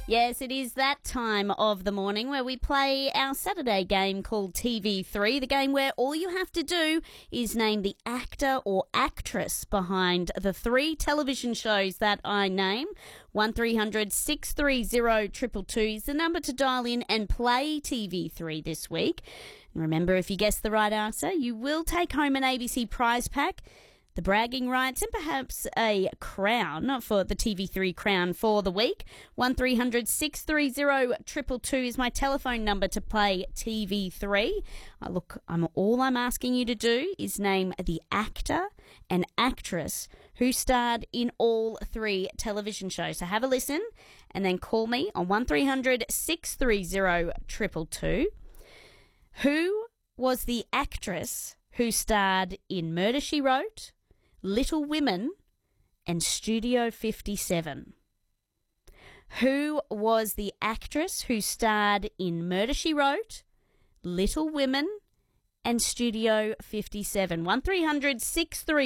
Yes, it is that time of the morning where we play our Saturday game called TV3, the game where all you have to do is name the actor or actress behind the three television shows that I name. 1300 630 222 is the number to dial in and play TV3 this week. And remember, if you guess the right answer, you will take home an ABC prize pack, the bragging rights, and perhaps a crown for the TV3 crown for the week. 1300 630 222 is my telephone number to play TV3. All I'm asking you to do is name the actor and actress who starred in all three television shows. So have a listen and then call me on 1300 630 222. Who was the actress who starred in Murder, She Wrote, Little Women, and Studio 57? Who was the actress who starred in Murder, She Wrote, Little Women, and Studio 57? 1300 630